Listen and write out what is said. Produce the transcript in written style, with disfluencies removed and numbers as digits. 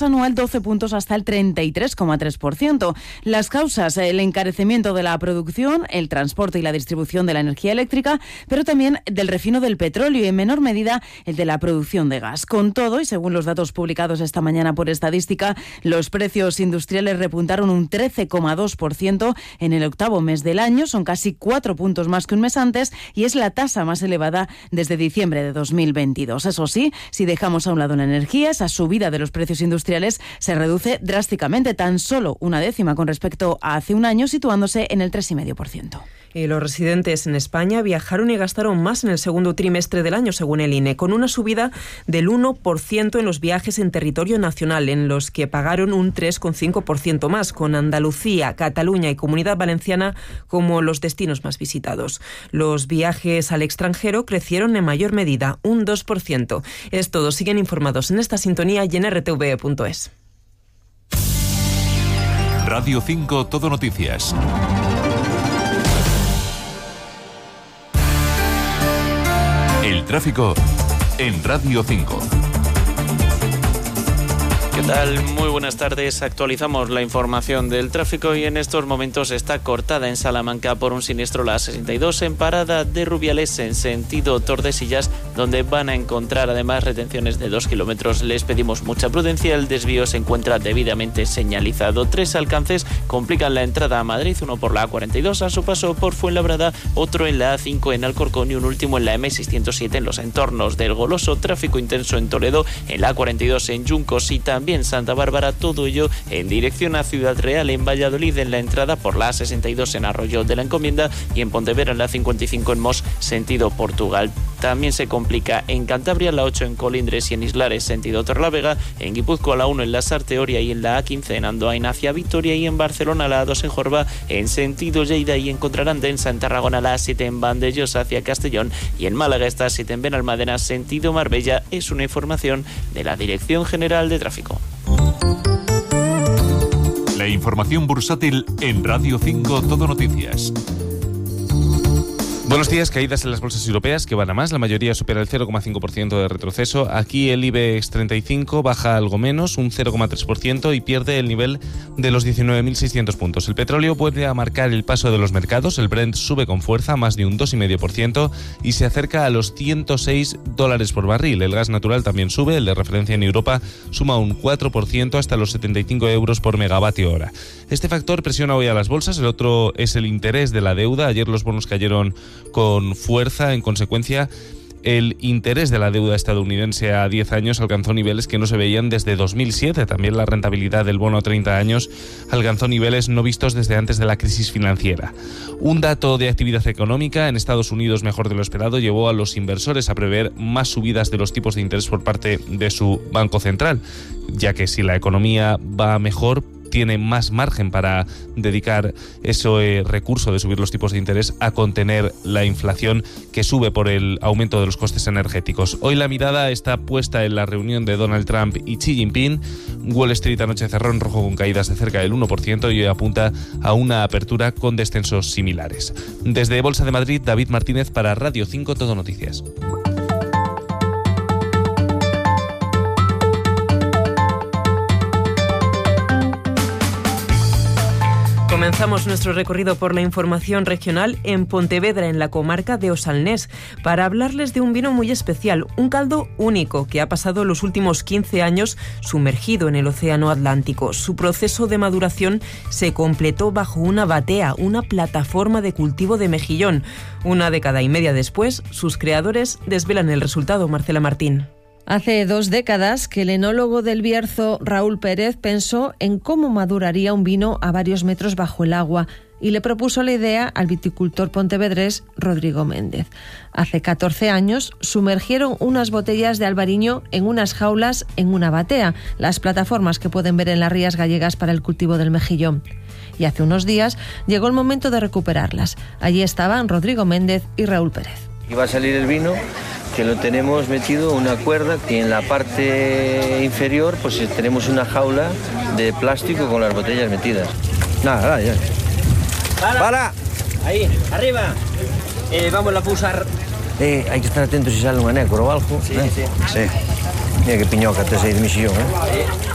anual 12 puntos hasta el 33,3%. Las causas, el encarecimiento de la producción, el transporte y la distribución de la energía eléctrica, pero también del refino del petróleo y en menor medida el de la producción de gas. Con todo, y según los datos publicados esta mañana por Estadística, los precios industriales repuntaron un 13,2% en el octavo mes del año, son casi 4 puntos más que un mes antes y es la tasa más elevada desde diciembre de 2022. Eso sí, si dejamos a un lado la energía, esa subida de los precios industriales se reduce drásticamente, tan solo una décima con respecto a hace un año, situándose en el 3,5%. Y los residentes en España viajaron y gastaron más en el segundo trimestre del año, según el INE, con una subida del 1% en los viajes en territorio nacional, en los que pagaron un 3,5% más, con Andalucía, Cataluña y Comunidad Valenciana como los destinos más visitados. Los viajes al extranjero crecieron en mayor medida, un 2%. Es todo. Siguen informados en esta sintonía y en rtv.es. Radio 5 Todo Noticias. El tráfico en Radio 5. ¿Qué tal? Muy buenas tardes. Actualizamos la información del tráfico y en estos momentos está cortada en Salamanca por un siniestro la A62 en parada de Rubiales en sentido Tordesillas, donde van a encontrar además retenciones de 2 kilómetros. Les pedimos mucha prudencia. El desvío se encuentra debidamente señalizado. 3 alcances complican la entrada a Madrid, uno por la A42 a su paso por Fuenlabrada, otro en la A5 en Alcorcón y un último en la M607 en los entornos del Goloso. Tráfico intenso en Toledo, en la A42 en Yuncos y también Santa Bárbara, todo ello en dirección a Ciudad Real. En Valladolid, en la entrada por la A62 en Arroyo de la Encomienda y en Pontevedra en la 55 en Mos, sentido Portugal. También se complica en Cantabria, la 8 en Colindres y en Islares, sentido Torrelavega, en Guipúzcoa la 1 en la Sarteoria y en la A15 en Andoain hacia Vitoria y en Barcelona la A2 en Jorba en sentido Lleida y encontrarán densa en Tarragona la A7 en Vandellós hacia Castellón y en Málaga esta A7 en Benalmádena sentido Marbella. Es una información de la Dirección General de Tráfico. La información bursátil en Radio 5 Todo Noticias. Buenos días. Caídas en las bolsas europeas que van a más. La mayoría supera el 0,5% de retroceso. Aquí el IBEX 35 baja algo menos, un 0,3% y pierde el nivel de los 19.600 puntos. El petróleo vuelve a marcar el paso de los mercados. El Brent sube con fuerza, más de un 2,5% y se acerca a los $106 por barril. El gas natural también sube. El de referencia en Europa suma un 4% hasta los 75 euros por megavatio hora. Este factor presiona hoy a las bolsas. El otro es el interés de la deuda. Ayer los bonos cayeron con fuerza. En consecuencia, el interés de la deuda estadounidense a 10 años alcanzó niveles que no se veían desde 2007. También la rentabilidad del bono a 30 años alcanzó niveles no vistos desde antes de la crisis financiera. Un dato de actividad económica en Estados Unidos mejor de lo esperado llevó a los inversores a prever más subidas de los tipos de interés por parte de su Banco Central, ya que si la economía va mejor, tiene más margen para dedicar ese recurso de subir los tipos de interés a contener la inflación que sube por el aumento de los costes energéticos. Hoy la mirada está puesta en la reunión de Donald Trump y Xi Jinping. Wall Street anoche cerró en rojo con caídas de cerca del 1% y hoy apunta a una apertura con descensos similares. Desde Bolsa de Madrid, David Martínez para Radio 5 Todo Noticias. Comenzamos nuestro recorrido por la información regional en Pontevedra, en la comarca de Osalnés, para hablarles de un vino muy especial, un caldo único que ha pasado los últimos 15 años sumergido en el Océano Atlántico. Su proceso de maduración se completó bajo una batea, una plataforma de cultivo de mejillón. Una década y media después, sus creadores desvelan el resultado. Marcela Martín. Hace 2 décadas que el enólogo del Bierzo, Raúl Pérez, pensó en cómo maduraría un vino a varios metros bajo el agua y le propuso la idea al viticultor pontevedrés Rodrigo Méndez. Hace 14 años sumergieron unas botellas de albariño en unas jaulas en una batea, las plataformas que pueden ver en las rías gallegas para el cultivo del mejillón. Y hace unos días llegó el momento de recuperarlas. Allí estaban Rodrigo Méndez y Raúl Pérez. Y va a salir el vino, que lo tenemos metido una cuerda y en la parte inferior pues tenemos una jaula de plástico con las botellas metidas. Nada, ya. ¡Para! Ahí, arriba. Vamos a pulsar. Hay que estar atentos si sale un anécoro o algo. Sí. Mira que piñoca te sei de mexillón,